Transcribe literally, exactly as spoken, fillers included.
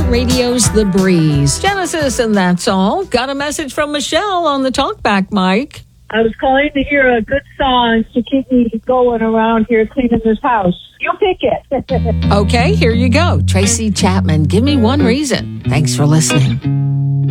Radio's The Breeze. Genesis, and that's all. Got a message from Michelle on the talkback mic. I was calling to hear a good song to keep me going around here cleaning this house. You pick it. Okay, here you go. Tracy Chapman, Give Me One Reason. Thanks for listening.